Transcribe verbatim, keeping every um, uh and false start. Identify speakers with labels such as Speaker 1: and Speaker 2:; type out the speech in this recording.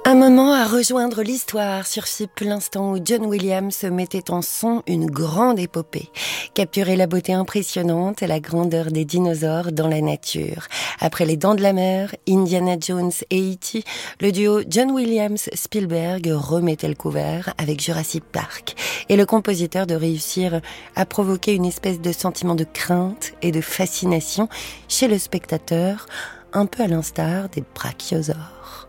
Speaker 1: Un moment à rejoindre l'histoire surchipe l'instant où John Williams mettait en son une grande épopée. Capturer la beauté impressionnante et la grandeur des dinosaures dans la nature. Après Les Dents de la Mer, Indiana Jones et E T, le duo John Williams-Spielberg remettait le couvert avec Jurassic Park. Et le compositeur de réussir à provoquer une espèce de sentiment de crainte et de fascination chez le spectateur, un peu à l'instar des brachiosaures.